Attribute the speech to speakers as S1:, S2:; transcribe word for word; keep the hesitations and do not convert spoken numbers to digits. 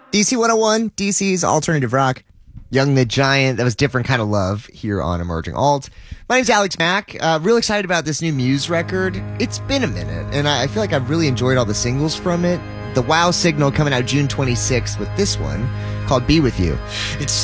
S1: D C one oh one, D C's alternative rock. Young the Giant, that was Different Kind of Love here on Emerging Alt. My name's Alex Mack. Uh, real excited about this new Muse record. It's been a minute, and I, I feel like I've really enjoyed all the singles from it. The Wow Signal coming out June twenty-sixth with this one called Be With You. It's